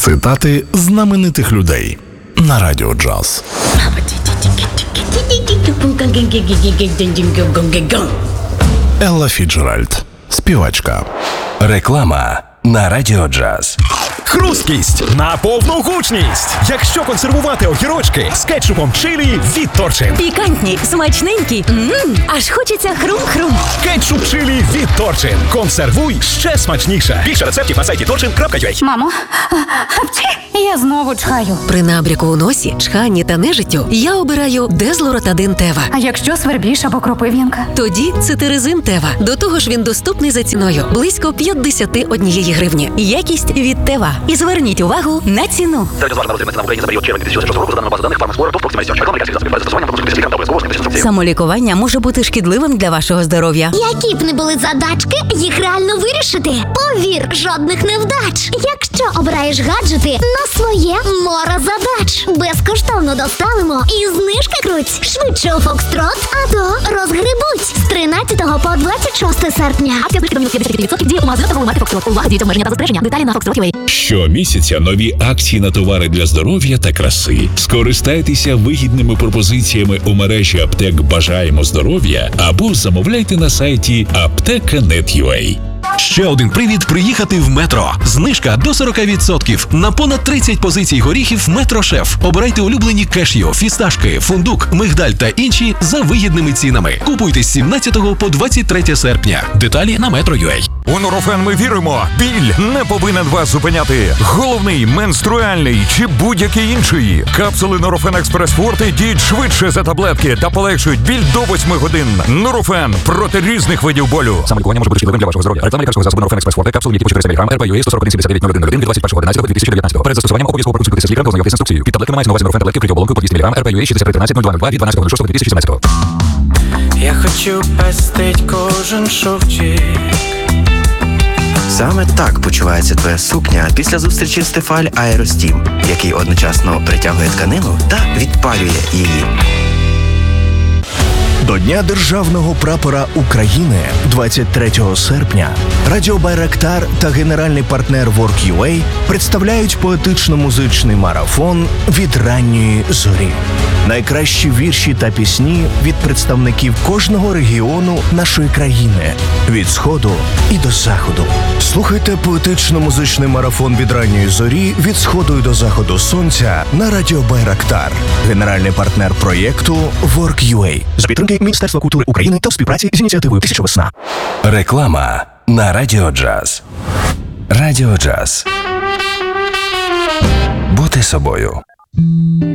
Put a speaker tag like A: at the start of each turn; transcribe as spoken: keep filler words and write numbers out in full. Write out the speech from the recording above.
A: Цитати знаменитих людей на Радіо Джаз. Елла Фіцджеральд, співачка.
B: Реклама на Радіо Джаз.
C: Хрусткість на повну гучність. Якщо консервувати огірочки з кетчупом чилі від Торчин.
D: Пікантні, смачненькі, ммм, аж хочеться хрум-хрум.
C: Кетчуп чилі від Торчин. Консервуй ще смачніше. Більше рецептів на сайті торчин крапка ю а.
E: Мамо, я знову чхаю.
D: При набряку у носі, чханні та нежиттю я обираю Дезлоротадин Тева.
E: А якщо свербіж або кропив'янка?
D: Тоді цитиризин Тева. До того ж він доступний за ціною. Близько п'ятдесят однієї гривні. Якість від Тева. І зверніть увагу на ціну. Самолікування може бути шкідливим для вашого здоров'я.
F: Які б не були задачки, їх реально вирішити. Повір, жодних невдач. Якщо обираєш гаджети на своє море задач. Безкоштовно доставимо і знижки круть. Швидше у Фокстрот, а то розгребуть. З тринадцятого по двадцять шосте серпня.
E: Акція знижки до мінус п'ятдесят відсотків діє у магазинах торгової марки Фокстрот. Увага, діють обмеження та застереження. Деталі на фокстрот крапка ю а.
G: Щомісяця нові акції на товари для здоров'я та краси. Скористайтеся вигідними пропозиціями у мережі аптек «Бажаємо здоров'я» або замовляйте на сайті аптека крапка нет крапка ю а.
H: Ще один привід приїхати в Метро. Знижка до сорок відсотків на понад тридцять позицій горіхів Метро Шеф. Обирайте улюблені кешю, фісташки, фундук, мигдаль та інші за вигідними цінами. Купуйте з сімнадцятого по двадцять третє серпня. Деталі на метро крапка ю а.
C: У Нурофен ми віримо. Біль не повинен вас зупиняти. Головний, менструальний чи будь-який інший. Капсули Нурофен Експрес Форте діють швидше за таблетки та полегшують біль до восьми годин. Нурофен проти різних видів болю. Самолікування може бути шкідливим для вашого здоров'я. Реклама лікарського засобу Нурофен Експрес Форте. Капсули, які по чотириста міліграмів, ар пе ю ей сто сорок один сімдесят дев'ять нуль один нуль один від двадцять першого одинадцятого дві тисячі дев'ятнадцятого. Перед застосуванням обов'язково проконсультуйтеся з лікарем та ознайомтесь з інструкцією. Під таблетками мається на увазі Нурофен таблетки вкриті оболонкою по двісті міліграмів, ар пе ю ей шістдесят три тринадцять нуль два нуль два від дванадцятого шостого дві тисячі сімнадцятого.
I: Я хочу пестить кожен шовчик.
J: Саме так почувається твоя сукня після зустрічі з Тефаль Аеростім, який одночасно притягує тканину та відпалює її.
A: До Дня Державного прапора України двадцять третього серпня Радіо Байрактар та генеральний партнер Ворк крапка ю а представляють поетично-музичний марафон «Від ранньої зорі». Найкращі вірші та пісні від представників кожного регіону нашої країни – від Сходу і до Заходу. Слухайте поетично-музичний марафон «Від ранньої зорі» від Сходу і до Заходу сонця на Радіо Байрактар. Генеральний партнер проєкту Ворк крапка ю а. За підтримки Міністерства культури України та в співпраці з ініціативою «Тисяча весна».
B: Реклама на Радіо Джаз. Радіо Джаз. Бути собою.